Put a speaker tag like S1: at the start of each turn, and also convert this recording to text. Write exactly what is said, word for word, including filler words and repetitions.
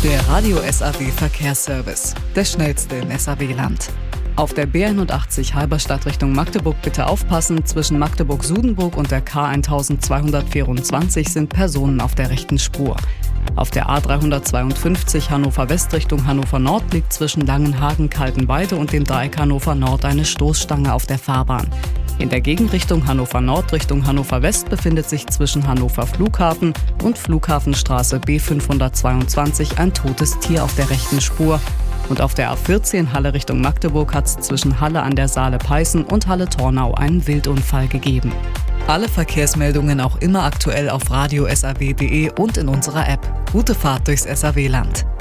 S1: Der Radio S A W Verkehrsservice, der schnellste im S A W-Land. Auf der B einundachtzig Halberstadt Richtung Magdeburg bitte aufpassen, zwischen Magdeburg-Sudenburg und der K eintausendzweihundertvierundzwanzig sind Personen auf der rechten Spur. Auf der A dreihundertzweiundfünfzig Hannover West Richtung Hannover Nord liegt zwischen Langenhagen-Kaltenweide und dem Dreieck Hannover Nord eine Stoßstange auf der Fahrbahn. In der Gegenrichtung Hannover Nord Richtung Hannover West befindet sich zwischen Hannover Flughafen und Flughafenstraße B fünfhundertzweiundzwanzig ein totes Tier auf der rechten Spur. Und auf der A vierzehn Halle Richtung Magdeburg hat es zwischen Halle an der Saale-Peißen und Halle-Tornau einen Wildunfall gegeben. Alle Verkehrsmeldungen auch immer aktuell auf radio punkt s a w punkt d e und in unserer App. Gute Fahrt durchs S A W-Land.